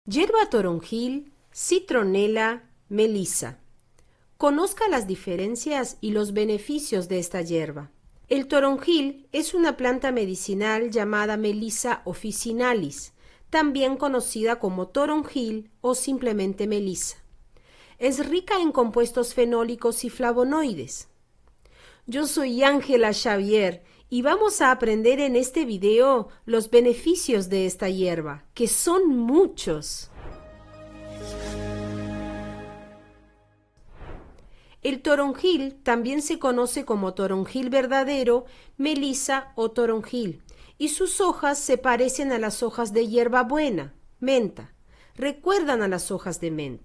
Hierba toronjil, citronela, melisa. Conozca las diferencias y los beneficios de esta hierba. El toronjil es una planta medicinal llamada Melisa officinalis, también conocida como toronjil o simplemente melisa. Es rica en compuestos fenólicos y flavonoides. Yo soy Ángela Xavier y vamos a aprender en este video los beneficios de esta hierba, que son muchos. El toronjil también se conoce como toronjil verdadero, melisa o toronjil, y sus hojas se parecen a las hojas de hierbabuena, menta. Recuerdan a las hojas de menta.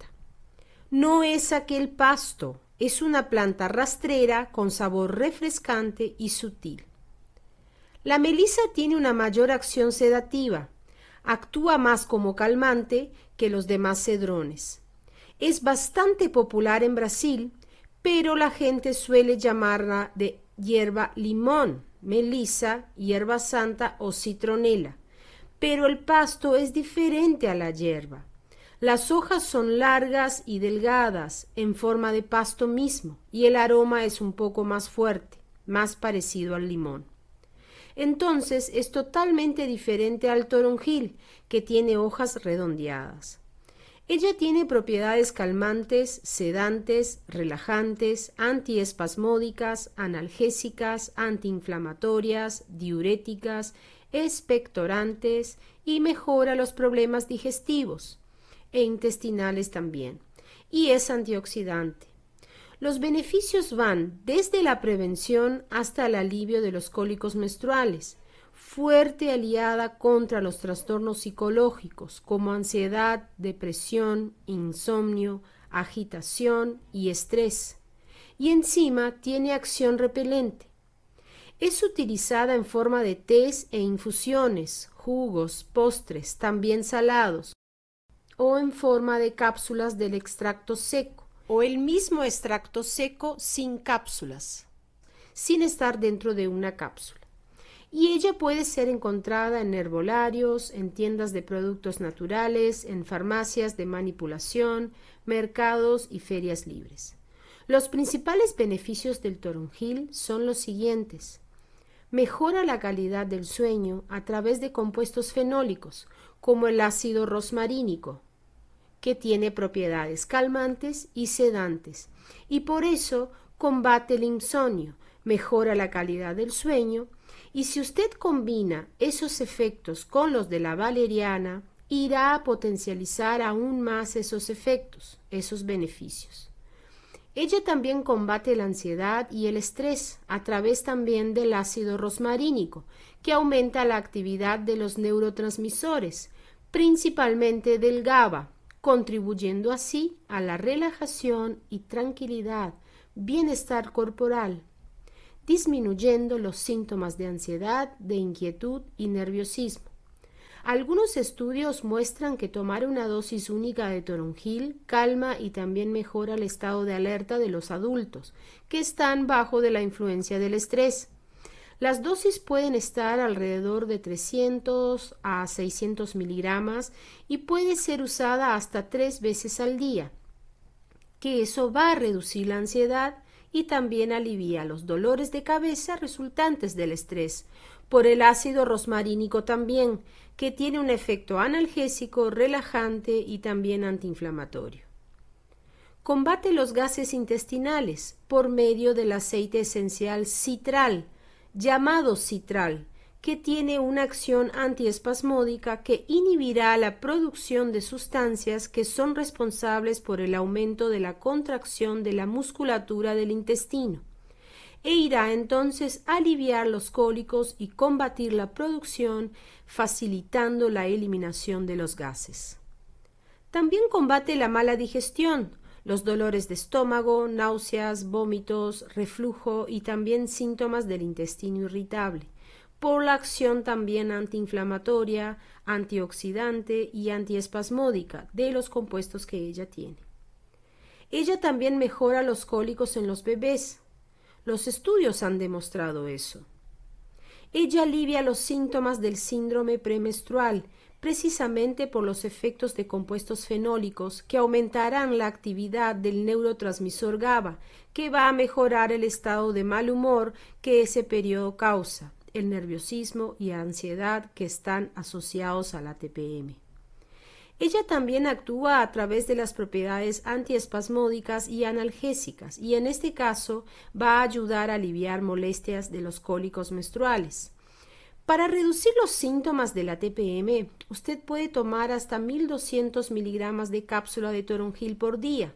No es aquel pasto, es una planta rastrera con sabor refrescante y sutil. La melisa tiene una mayor acción sedativa. Actúa más como calmante que los demás cedrones. Es bastante popular en Brasil, pero la gente suele llamarla de hierba limón, melisa, hierba santa o citronela. Pero el pasto es diferente a la hierba. Las hojas son largas y delgadas, en forma de pasto mismo, y el aroma es un poco más fuerte, más parecido al limón. Entonces es totalmente diferente al toronjil, que tiene hojas redondeadas. Ella tiene propiedades calmantes, sedantes, relajantes, antiespasmódicas, analgésicas, antiinflamatorias, diuréticas, expectorantes y mejora los problemas digestivos e intestinales también, y es antioxidante. Los beneficios van desde la prevención hasta el alivio de los cólicos menstruales, fuerte aliada contra los trastornos psicológicos como ansiedad, depresión, insomnio, agitación y estrés. Y encima tiene acción repelente. Es utilizada en forma de tés e infusiones, jugos, postres, también salados, o en forma de cápsulas del extracto seco, o el mismo extracto seco sin cápsulas, sin estar dentro de una cápsula. Y ella puede ser encontrada en herbolarios, en tiendas de productos naturales, en farmacias de manipulación, mercados y ferias libres. Los principales beneficios del toronjil son los siguientes. Mejora la calidad del sueño a través de compuestos fenólicos, como el ácido rosmarínico, que tiene propiedades calmantes y sedantes, y por eso combate el insomnio, mejora la calidad del sueño, y si usted combina esos efectos con los de la valeriana, irá a potencializar aún más esos efectos, esos beneficios. Ella también combate la ansiedad y el estrés a través también del ácido rosmarínico, que aumenta la actividad de los neurotransmisores, principalmente del GABA, contribuyendo así a la relajación y tranquilidad, bienestar corporal, disminuyendo los síntomas de ansiedad, de inquietud y nerviosismo. Algunos estudios muestran que tomar una dosis única de toronjil calma y también mejora el estado de alerta de los adultos, que están bajo de la influencia del estrés. Las dosis pueden estar alrededor de 300 a 600 miligramos y puede ser usada hasta 3 veces al día, que eso va a reducir la ansiedad y también alivia los dolores de cabeza resultantes del estrés, por el ácido rosmarínico también, que tiene un efecto analgésico, relajante y también antiinflamatorio. Combate los gases intestinales por medio del aceite esencial citral, llamado citral, que tiene una acción antiespasmódica que inhibirá la producción de sustancias que son responsables por el aumento de la contracción de la musculatura del intestino, e irá entonces a aliviar los cólicos y combatir la producción, facilitando la eliminación de los gases. También combate la mala digestión, los dolores de estómago, náuseas, vómitos, reflujo y también síntomas del intestino irritable, por la acción también antiinflamatoria, antioxidante y antiespasmódica de los compuestos que ella tiene. Ella también mejora los cólicos en los bebés. Los estudios han demostrado eso. Ella alivia los síntomas del síndrome premenstrual, precisamente por los efectos de compuestos fenólicos que aumentarán la actividad del neurotransmisor GABA, que va a mejorar el estado de mal humor que ese periodo causa, el nerviosismo y ansiedad que están asociados a la TPM. Ella también actúa a través de las propiedades antiespasmódicas y analgésicas, y en este caso va a ayudar a aliviar molestias de los cólicos menstruales. Para reducir los síntomas de la TPM, usted puede tomar hasta 1200 miligramos de cápsula de toronjil por día.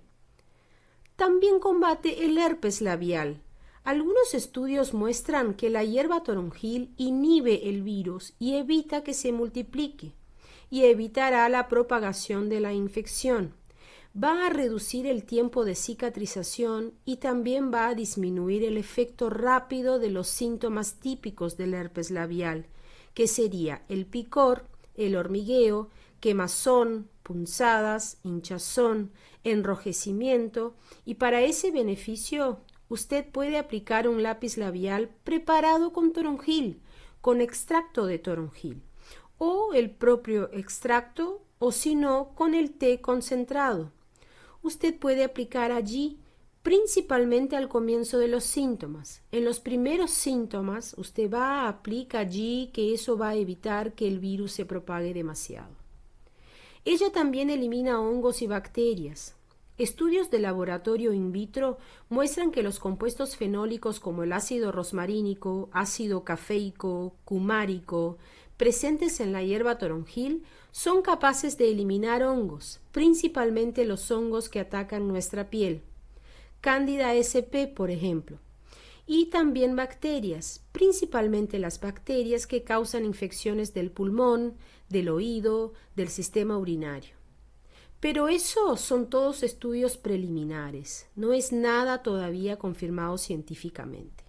También combate el herpes labial. Algunos estudios muestran que la hierba toronjil inhibe el virus y evita que se multiplique, y evitará la propagación de la infección. Va a reducir el tiempo de cicatrización y también va a disminuir el efecto rápido de los síntomas típicos del herpes labial, que sería el picor, el hormigueo, quemazón, punzadas, hinchazón, enrojecimiento, y para ese beneficio usted puede aplicar un lápiz labial preparado con toronjil, con extracto de toronjil, o el propio extracto, o si no, con el té concentrado. Usted puede aplicar allí principalmente al comienzo de los síntomas. En los primeros síntomas, usted va a aplicar allí, que eso va a evitar que el virus se propague demasiado. Ella también elimina hongos y bacterias. Estudios de laboratorio in vitro muestran que los compuestos fenólicos como el ácido rosmarínico, ácido cafeico, cumárico, presentes en la hierba toronjil, son capaces de eliminar hongos, principalmente los hongos que atacan nuestra piel, Cándida sp, por ejemplo, y también bacterias, principalmente las bacterias que causan infecciones del pulmón, del oído, del sistema urinario. Pero esos son todos estudios preliminares, no es nada todavía confirmado científicamente.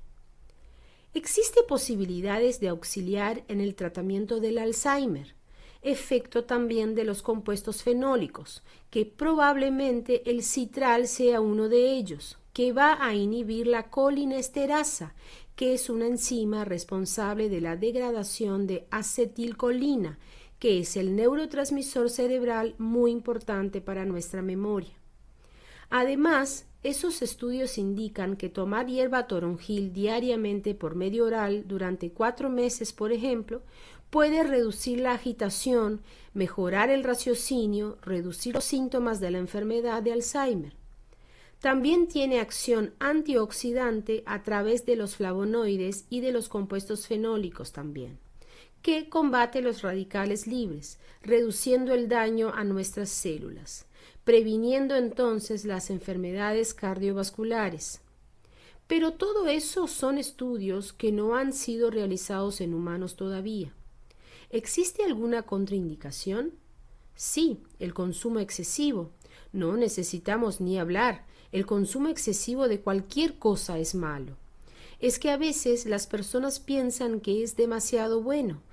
Existen posibilidades de auxiliar en el tratamiento del Alzheimer, efecto también de los compuestos fenólicos, que probablemente el citral sea uno de ellos, que va a inhibir la colinesterasa, que es una enzima responsable de la degradación de acetilcolina, que es el neurotransmisor cerebral muy importante para nuestra memoria. Además, esos estudios indican que tomar hierba toronjil diariamente por medio oral durante 4 meses, por ejemplo, puede reducir la agitación, mejorar el raciocinio, reducir los síntomas de la enfermedad de Alzheimer. También tiene acción antioxidante a través de los flavonoides y de los compuestos fenólicos también, que combate los radicales libres, reduciendo el daño a nuestras células, previniendo entonces las enfermedades cardiovasculares. Pero todo eso son estudios que no han sido realizados en humanos todavía. ¿Existe alguna contraindicación? Sí, el consumo excesivo. No necesitamos ni hablar. El consumo excesivo de cualquier cosa es malo. Es que a veces las personas piensan que es demasiado bueno,